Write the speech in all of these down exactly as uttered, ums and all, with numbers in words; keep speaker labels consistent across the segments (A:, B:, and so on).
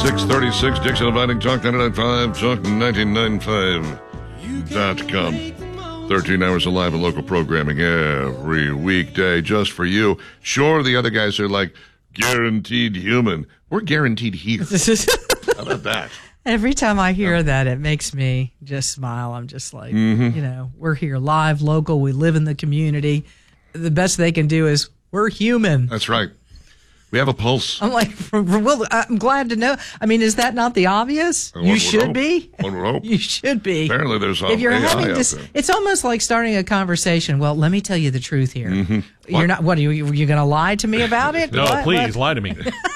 A: six thirty-six, Dixon inviting Talk ninety-nine point five, Talk ninety-nine point five dot com. thirteen hours of live and local programming every weekday just for you. Sure, the other guys are like, guaranteed human. We're guaranteed here. How about that?
B: Every time I hear yeah. that, it makes me just smile. I'm just like, mm-hmm. you know, we're here live, local. We live in the community. The best they can do is we're human.
A: That's right. We have a pulse.
B: I'm like, well, I'm glad to know. I mean, is that not the obvious?
A: One
B: you
A: would
B: should
A: hope.
B: be.
A: One would hope.
B: You should be.
A: Apparently, there's
B: if you're
A: A I
B: having
A: out
B: dis-
A: there.
B: It's almost like starting a conversation. Well, let me tell you the truth here.
A: Mm-hmm.
B: You're
A: What?
B: not. What are you? You going to lie to me about it?
C: No,
B: What?
C: please,
B: What?
C: lie to me.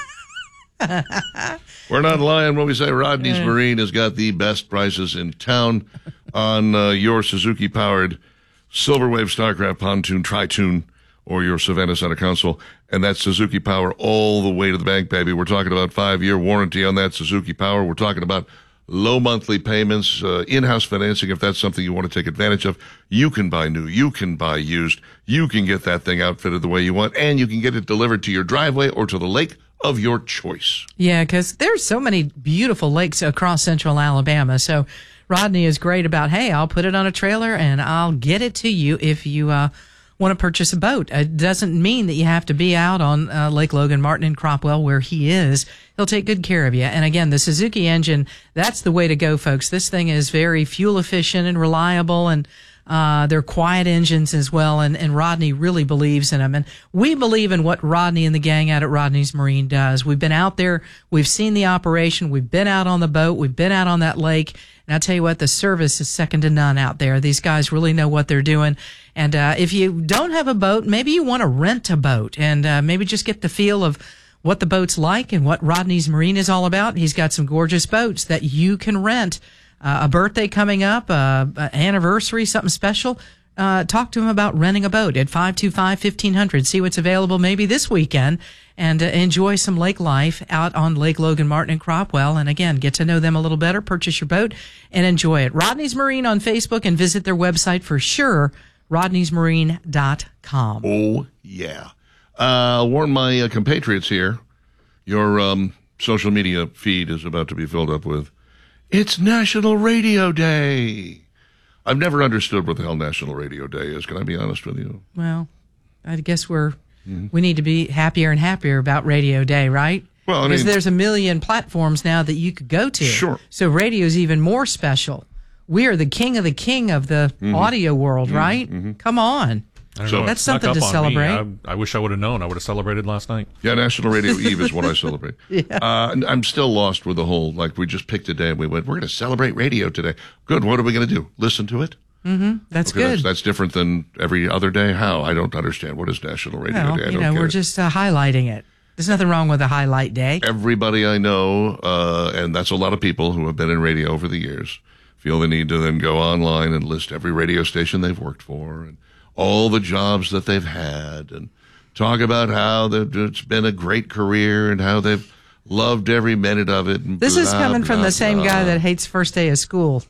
A: We're not lying when we say Rodney's Marine has got the best prices in town on uh, your Suzuki-powered Silverwave Starcraft pontoon tri-tune or your Savannah Center console. And that's Suzuki Power all the way to the bank, baby. We're talking about five-year warranty on that Suzuki Power. We're talking about low monthly payments, uh, in-house financing if that's something you want to take advantage of. You can buy new. You can buy used. You can get that thing outfitted the way you want, and you can get it delivered to your driveway or to the lake of your choice.
B: Yeah, because there's so many beautiful lakes across central Alabama. So Rodney is great about, hey, I'll put it on a trailer and I'll get it to you if you uh, want to purchase a boat. It doesn't mean that you have to be out on uh, Lake Logan Martin and Cropwell where he is. He'll take good care of you. And again, the Suzuki engine, that's the way to go, folks. This thing is very fuel efficient and reliable, and Uh, they're quiet engines as well, and, and Rodney really believes in them. And we believe in what Rodney and the gang out at Rodney's Marine does. We've been out there. We've seen the operation. We've been out on the boat. We've been out on that lake. And I'll tell you what, the service is second to none out there. These guys really know what they're doing. And uh, if you don't have a boat, maybe you want to rent a boat and uh, maybe just get the feel of what the boat's like and what Rodney's Marine is all about. He's got some gorgeous boats that you can rent. Uh, a birthday coming up, uh, an anniversary, something special, uh, talk to him about renting a boat at five two five, fifteen hundred. See what's available maybe this weekend and uh, enjoy some lake life out on Lake Logan Martin and Cropwell. And again, get to know them a little better, purchase your boat, and enjoy it. Rodney's Marine on Facebook, and visit their website for sure, rodneys marine dot com.
A: Oh, yeah. Uh, warn my uh, compatriots here, your um, social media feed is about to be filled up with, it's National Radio Day. I've never understood what the hell National Radio Day is. Can I be honest with you?
B: Well, I guess we're mm-hmm. we need to be happier and happier about Radio Day, right?
A: Well, I
B: because
A: mean,
B: there's a million platforms now that you could go to.
A: Sure.
B: So radio's even more special. We are the king of the king of the mm-hmm. audio world,
A: mm-hmm.
B: right?
A: Mm-hmm.
B: Come on.
C: I don't
A: So-
C: know,
B: That's
C: it snuck
B: something
C: up
B: to
C: on me.
B: celebrate.
C: I, I wish I would have known. I would have celebrated last night.
A: Yeah, National Radio Eve is what I celebrate.
B: Yeah.
A: Uh, and I'm still lost with the whole, like, we just picked a day and we went, we're going to celebrate radio today. Good. What are we going to do? Listen to it?
B: Mm-hmm. That's
A: Okay,
B: good.
A: That's, that's different than every other day. How? I don't understand. What is National Radio
B: well,
A: Day? I
B: you
A: don't
B: know,
A: get
B: we're
A: it.
B: just uh, highlighting it. There's nothing wrong with a highlight day.
A: Everybody I know, uh, and that's a lot of people who have been in radio over the years, feel the need to then go online and list every radio station they've worked for and all the jobs that they've had and talk about how they've- it's been a great career and how they've loved every minute of it. And
B: This is
A: blah,
B: coming from
A: blah,
B: the same
A: blah.
B: guy that hates first day of school.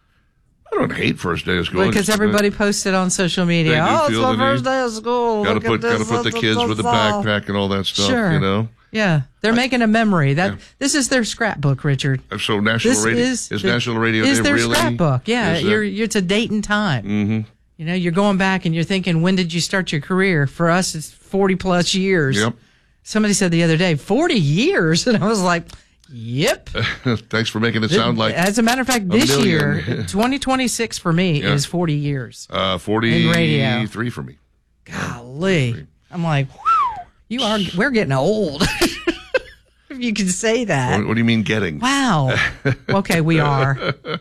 A: I don't hate first day of school.
B: Because
A: It's-
B: everybody posted on social media,
A: They do
B: oh, it's
A: feel
B: my
A: the
B: first
A: need.
B: day of school.
A: Gotta
B: Look
A: put,
B: at
A: gotta
B: this,
A: put the
B: blah,
A: kids
B: blah,
A: with the
B: blah.
A: backpack and all that stuff,
B: Sure.
A: you know?
B: Yeah, they're making a memory. That
A: Yeah.
B: This is their scrapbook, Richard.
A: So National
B: This
A: Radio
B: is,
A: is
B: the-
A: National Radio
B: is
A: Day
B: their
A: really?
B: scrapbook. Yeah,
A: Is it?
B: you're, you're it's a date and time.
A: Mm-hmm.
B: You know, you're going back and you're thinking, when did you start your career? For us, it's forty plus years.
A: Yep.
B: Somebody said the other day, forty years, and I was like, yep.
A: Thanks for making it sound like
B: As a matter of fact, this
A: million.
B: year, twenty twenty-six for me
A: Yeah.
B: is forty years.
A: uh,
B: in radio.
A: forty-three for me.
B: Golly, I'm like, whew, you are. We're getting old. If you can say that.
A: What, what do you mean getting?
B: Wow. Okay, we are.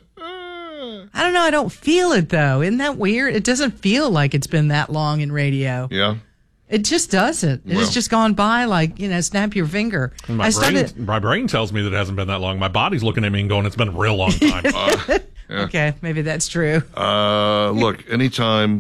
B: I don't know. I don't feel it though. Isn't that weird? It doesn't feel like it's been that long in radio.
A: Yeah.
B: It just doesn't. It
A: Well.
B: has just gone by like, you know, snap your finger.
C: My,
B: I
C: brain,
B: started.
C: my brain tells me that it hasn't been that long. My body's looking at me and going, it's been a real long time.
A: Uh,
B: Okay, maybe that's true.
A: uh, look, anytime